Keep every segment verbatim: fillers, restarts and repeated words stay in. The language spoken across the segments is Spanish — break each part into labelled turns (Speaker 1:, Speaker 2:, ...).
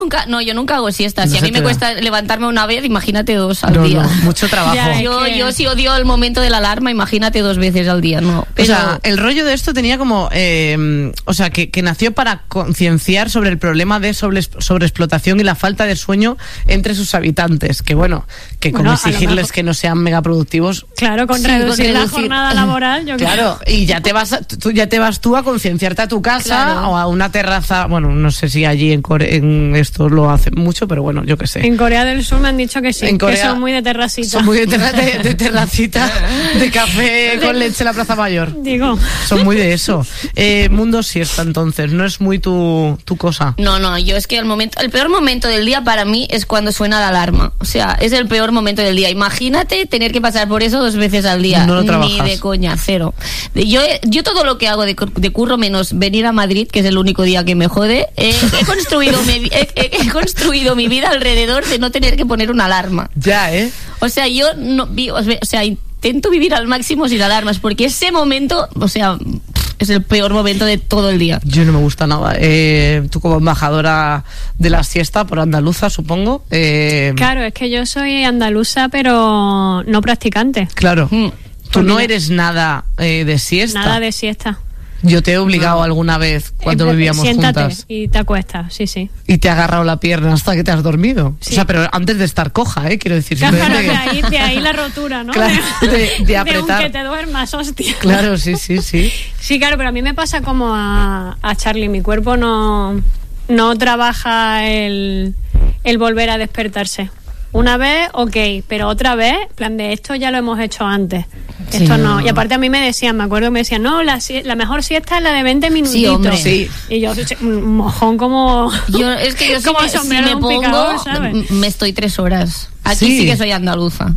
Speaker 1: Nunca, no, yo nunca hago siestas.
Speaker 2: No
Speaker 1: si a mí me
Speaker 2: da.
Speaker 1: cuesta levantarme una vez, imagínate dos al
Speaker 2: no,
Speaker 1: día.
Speaker 2: No, mucho trabajo.
Speaker 3: Ya,
Speaker 1: Yo,
Speaker 3: que...
Speaker 1: yo sí odio el momento de la alarma, imagínate dos veces al día, no. Pero...
Speaker 2: O sea, el rollo de esto tenía como, eh, o sea, que, que nació para concienciar sobre el problema de sobre, sobreexplotación y la falta de sueño entre sus habitantes. Que bueno, que como
Speaker 3: Bueno,
Speaker 2: exigirles
Speaker 3: mejor...
Speaker 2: que no sean megaproductivos.
Speaker 3: Claro, con
Speaker 1: Sí,
Speaker 3: reducir
Speaker 1: con
Speaker 3: la
Speaker 1: reducir.
Speaker 3: jornada laboral, yo
Speaker 2: Claro,
Speaker 3: creo.
Speaker 2: y ya te vas, a, tú, ya te vas tú a concienciarte a tu casa
Speaker 1: Claro.
Speaker 2: o a una terraza. Bueno, no sé si allí en, Core, en esto lo hacen mucho, pero bueno, yo qué sé.
Speaker 3: En Corea del Sur me han dicho que sí,
Speaker 2: En Corea
Speaker 3: que son muy de terracita.
Speaker 2: Son muy de, terra, de, de terracita, de café con leche en la Plaza Mayor.
Speaker 3: Digo.
Speaker 2: Son muy de eso. Eh, mundo siesta, entonces, no es muy tu, tu cosa.
Speaker 1: No, no, yo es que el momento, el peor momento del día para mí es cuando suena la alarma. O sea, es el peor momento del día. Imagínate tener que pasar por eso dos veces al día.
Speaker 2: No lo
Speaker 1: Ni
Speaker 2: trabajas.
Speaker 1: de coña, cero. Yo, yo todo lo que hago de, cur- de curro menos venir a Madrid, que es el único día que me jode, eh, he construido mi, he, he- he construido mi vida alrededor de no tener que poner una alarma.
Speaker 2: Ya, ¿eh?
Speaker 1: O sea, yo no vi, o sea, intento vivir al máximo sin alarmas, porque ese momento, o sea, es el peor momento de todo el día.
Speaker 2: Yo no me gusta nada. Eh, tú como embajadora de la siesta por andaluza, supongo. Eh,
Speaker 3: Claro, es que yo soy andaluza, pero no practicante.
Speaker 2: claro.
Speaker 1: Mm.
Speaker 2: Tú
Speaker 3: Pues
Speaker 2: no
Speaker 3: mira,
Speaker 2: eres nada eh, de siesta.
Speaker 3: Nada de siesta.
Speaker 2: Yo te he obligado alguna vez cuando
Speaker 3: Eh,
Speaker 2: vivíamos
Speaker 3: siéntate
Speaker 2: juntas.
Speaker 3: y te acuestas, sí, sí.
Speaker 2: Y te ha agarrado la pierna hasta que te has dormido.
Speaker 3: Sí.
Speaker 2: O sea, pero antes de estar coja, ¿eh? Quiero decir.
Speaker 3: Claro,
Speaker 2: simplemente
Speaker 3: de
Speaker 2: que-
Speaker 3: ahí, de ahí la rotura, ¿no?
Speaker 2: Claro, de- de apretar.
Speaker 3: un que te duermas, hostia.
Speaker 2: Claro, sí, sí, sí.
Speaker 3: Sí, claro, pero a mí me pasa como a, a Charlie. Mi cuerpo no, no trabaja el, el volver a despertarse. Una vez, ok, pero otra vez, en plan de esto ya lo hemos hecho antes.
Speaker 1: Sí,
Speaker 3: Esto no.
Speaker 1: no.
Speaker 3: Y aparte a mí me decían, me acuerdo que me decían, no, la, si- la mejor siesta es la de veinte minutitos.
Speaker 1: Sí, hombre.
Speaker 2: Sí.
Speaker 3: Y yo, un mojón como...
Speaker 1: Yo, es que yo si
Speaker 3: como
Speaker 1: me, si
Speaker 3: sombrero
Speaker 1: me
Speaker 3: de un
Speaker 1: pongo,
Speaker 3: picador, ¿sabes?
Speaker 1: m- me estoy tres horas. Aquí
Speaker 2: Sí.
Speaker 1: sí, que soy andaluza.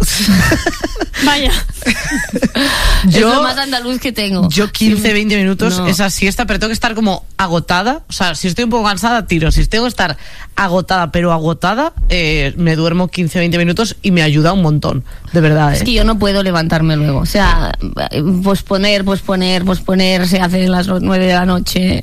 Speaker 3: Vaya.
Speaker 1: Es
Speaker 2: Yo-
Speaker 1: lo más andaluz que tengo.
Speaker 2: Yo quince, veinte minutos
Speaker 1: No.
Speaker 2: esa siesta, pero tengo que estar como agotada. O sea, si estoy un poco cansada, tiro. Si tengo que estar agotada, pero agotada, eh, me duermo quince, veinte minutos y me ayuda un montón. De verdad,
Speaker 1: Es
Speaker 2: ¿eh?
Speaker 1: que yo no puedo levantarme luego. O sea, posponer, posponer, posponer, se hace a las nueve de la noche.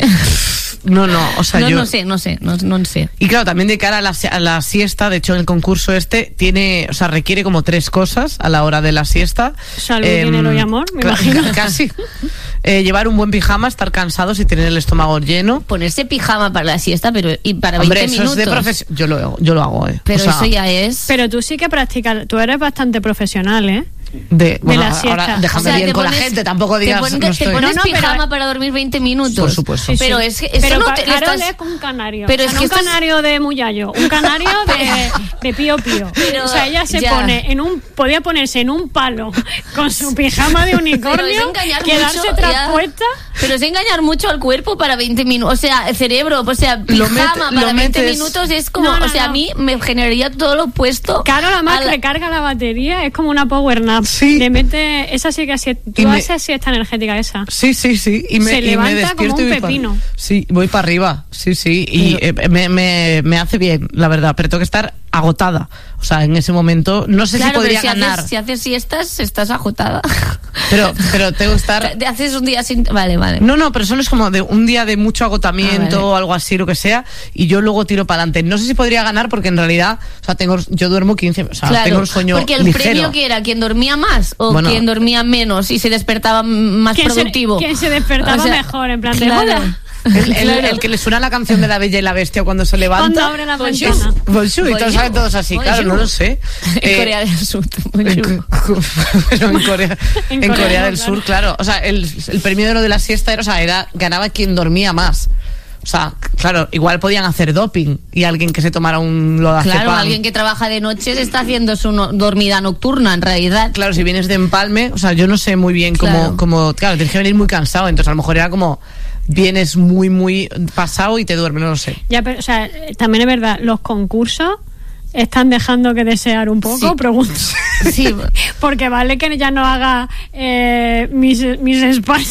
Speaker 2: No, no, o sea,
Speaker 1: no,
Speaker 2: yo...
Speaker 1: no sé, no sé, no, no sé.
Speaker 2: Y claro, también de cara a la, a la siesta, de hecho, el concurso este tiene, o sea, requiere como tres cosas a la hora de la siesta.
Speaker 3: Salud,
Speaker 2: Em,
Speaker 3: dinero y amor, me
Speaker 2: cla-
Speaker 3: imagino.
Speaker 2: ca- Casi. Eh, llevar un buen pijama, estar cansados y tener el estómago lleno.
Speaker 1: Ponerse pijama para la siesta, pero y para veinte
Speaker 2: Hombre, eso
Speaker 1: minutos.
Speaker 2: es de profesión. Yo lo hago, yo lo hago, eh.
Speaker 1: Pero
Speaker 2: O sea,
Speaker 1: eso ya es.
Speaker 3: Pero tú sí que practicas, tú eres bastante profesional, ¿eh?
Speaker 2: De, bueno,
Speaker 3: la
Speaker 2: ahora
Speaker 3: siesta.
Speaker 2: déjame
Speaker 1: O sea,
Speaker 2: bien
Speaker 1: te
Speaker 2: con la
Speaker 1: pones-
Speaker 2: gente, tampoco
Speaker 1: te
Speaker 2: digas.
Speaker 1: pon-
Speaker 2: no
Speaker 1: te
Speaker 2: estoy-
Speaker 1: pones
Speaker 3: No, no, pero-
Speaker 1: pijama para dormir veinte minutos.
Speaker 2: Por supuesto.
Speaker 3: Sí,
Speaker 1: Pero
Speaker 3: sí.
Speaker 1: es que eso
Speaker 3: pero
Speaker 1: no
Speaker 3: ca-
Speaker 1: te- le
Speaker 3: Carol
Speaker 1: estás-
Speaker 3: es un canario.
Speaker 1: Pero
Speaker 3: O sea,
Speaker 1: es
Speaker 3: no
Speaker 1: que
Speaker 3: un
Speaker 1: estás-
Speaker 3: canario de Muyallo, un canario de, de Pío Pío.
Speaker 1: Pero
Speaker 3: o sea, ella se
Speaker 1: ya.
Speaker 3: pone en un, podía ponerse en un palo con su pijama de
Speaker 1: Pero es
Speaker 3: unicornio,
Speaker 1: engañar
Speaker 3: quedarse
Speaker 1: mucho,
Speaker 3: traspuesta.
Speaker 1: ya. Pero es engañar mucho al cuerpo para veinte minutos. O sea, el cerebro, o sea,
Speaker 2: Lo
Speaker 1: pijama
Speaker 2: met- lo
Speaker 1: para veinte
Speaker 2: metes-
Speaker 1: minutos es como,
Speaker 3: No, no,
Speaker 1: o sea,
Speaker 3: no.
Speaker 1: a mí me generaría todo lo opuesto.
Speaker 3: Claro, además
Speaker 1: a la-
Speaker 3: recarga la batería, es como una power nap.
Speaker 2: Sí.
Speaker 3: Le mete, esa sí que así,
Speaker 2: Y
Speaker 3: tú
Speaker 2: me-
Speaker 3: haces siesta energética esa.
Speaker 2: Sí, sí, sí. Y me,
Speaker 3: Se
Speaker 2: y me
Speaker 3: levanta
Speaker 2: despierto
Speaker 3: como un
Speaker 2: y voy pa-
Speaker 3: pepino.
Speaker 2: Sí, voy para arriba. Sí, sí. Y eh, me, me, me hace bien, la verdad. Pero tengo que estar agotada. O sea, en ese momento, no sé
Speaker 1: Claro,
Speaker 2: si podría
Speaker 1: pero si
Speaker 2: ganar.
Speaker 1: haces, si haces siestas, estás agotada.
Speaker 2: Pero, pero tengo que estar.
Speaker 1: Te haces un día sin. Vale, vale.
Speaker 2: No, no, pero solo es como de un día de mucho agotamiento
Speaker 1: Ah, vale.
Speaker 2: o algo así, lo que sea, y yo luego tiro para adelante. No sé si podría ganar porque en realidad, o sea, tengo, yo duermo quince, o sea,
Speaker 1: Claro,
Speaker 2: tengo el sueño
Speaker 1: porque el
Speaker 2: ligero.
Speaker 1: premio que era, ¿quién dormía más o
Speaker 2: Bueno.
Speaker 1: quien dormía menos y se despertaba más
Speaker 3: ¿Quién se,
Speaker 1: productivo?
Speaker 3: quién se despertaba
Speaker 1: O sea,
Speaker 3: mejor? En plan de
Speaker 1: claro.
Speaker 3: hola.
Speaker 2: El, el-
Speaker 1: Claro.
Speaker 2: el que le suena la canción de la Bella y la Bestia cuando se levanta.
Speaker 3: Cuando abre la
Speaker 1: Bonjour.
Speaker 3: ventana.
Speaker 2: Bonjour, y todos
Speaker 1: Bonjour.
Speaker 2: saben todos así, claro,
Speaker 1: Bonjour.
Speaker 2: no lo sé.
Speaker 1: En
Speaker 2: Eh,
Speaker 1: Corea del Sur.
Speaker 2: En, pero en Corea,
Speaker 3: En
Speaker 2: en
Speaker 3: Corea,
Speaker 2: Corea
Speaker 3: no,
Speaker 2: del
Speaker 3: claro.
Speaker 2: Sur, claro. O sea, el, el premio de lo de la siesta era, o sea, era, ganaba quien dormía más. O sea, claro, igual podían hacer doping y alguien que se tomara un lorazepam.
Speaker 1: Claro, alguien que trabaja de noche se está haciendo su no- dormida nocturna, en realidad.
Speaker 2: Claro, si vienes de empalme, o sea, yo no sé muy bien cómo,
Speaker 1: Claro.
Speaker 2: cómo, claro, tienes que venir muy cansado, entonces a lo mejor era como, vienes muy, muy pasado y te duermes, no lo sé.
Speaker 3: Ya, pero, o sea, eh, también es verdad, los concursos están dejando que desear un poco,
Speaker 1: Sí.
Speaker 3: pregunto.
Speaker 1: Sí.
Speaker 3: Porque vale que ya no haga eh, mis, mis España.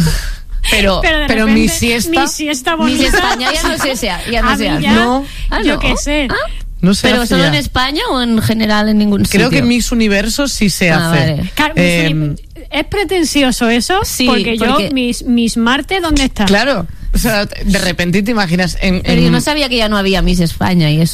Speaker 2: Pero,
Speaker 3: Pero, de
Speaker 2: pero
Speaker 3: repente,
Speaker 2: mi siesta,
Speaker 3: mi siesta
Speaker 1: Mis
Speaker 3: bonita.
Speaker 1: España ya no sé, sea, ya no
Speaker 3: A mí
Speaker 1: sea.
Speaker 3: ya,
Speaker 2: No.
Speaker 1: Ah,
Speaker 3: yo
Speaker 1: ¿no?
Speaker 3: qué sé.
Speaker 1: Ah,
Speaker 2: no se
Speaker 1: ¿Pero
Speaker 2: hace
Speaker 1: solo
Speaker 2: ya.
Speaker 1: en España o en general en ningún sitio?
Speaker 2: Creo que Miss Universo sí se
Speaker 1: Ah,
Speaker 2: hace.
Speaker 1: vale.
Speaker 3: Claro,
Speaker 2: Eh,
Speaker 3: mis uni- es pretencioso eso,
Speaker 1: sí,
Speaker 3: porque,
Speaker 1: porque-
Speaker 3: yo, mis, mis Marte, ¿dónde está?
Speaker 2: Claro. O sea, de repente te imaginas en,
Speaker 1: Pero
Speaker 2: en-
Speaker 1: yo no sabía que ya no había Miss España y eso.